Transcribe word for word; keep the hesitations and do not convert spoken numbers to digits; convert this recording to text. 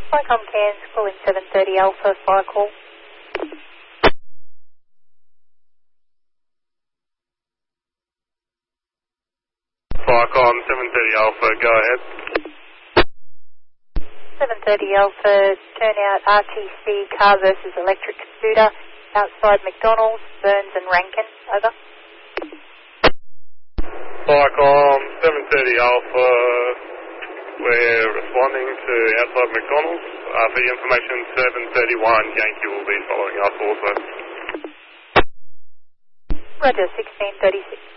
Flycom Cairns, calling seven thirty Alpha, fire call. Flycom seven thirty Alpha, go ahead. seven thirty Alpha, turn out R T C car versus electric scooter outside McDonald's, Burns and Rankin, over. Flycom seven thirty Alpha, we're responding to outside McDonald's. Uh, for your information, seven thirty-one Yankee will be following up also. Roger, sixteen thirty-six.